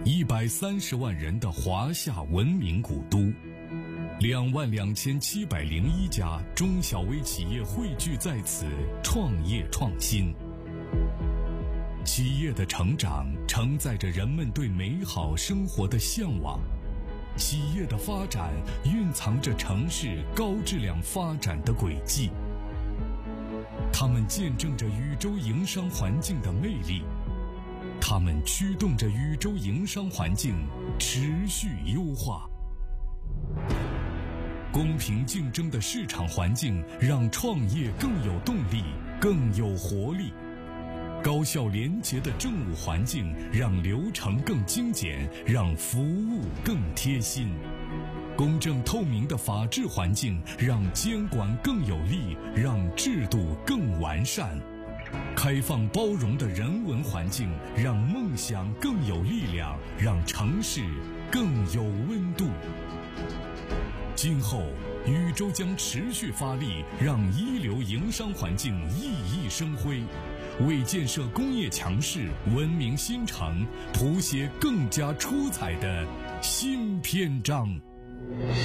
130万人的华夏文明古都，22701家中小微企业汇聚在此，创业创新。企业的成长承载着人们对美好生活的向往，企业的发展蕴藏着城市高质量发展的轨迹。它们见证着宇宙营商环境的魅力，它们驱动着宇宙营商环境持续优化。公平竞争的市场环境让创业更有动力，更有活力。高效廉洁的政务环境让流程更精简，让服务更贴心。公正透明的法治环境让监管更有力，让制度更完善。开放包容的人文环境让梦想更有力量，让城市更有温度。今后禹州将持续发力，让一流营商环境熠熠生辉，为建设工业强市、文明新城谱写更加出彩的新篇章。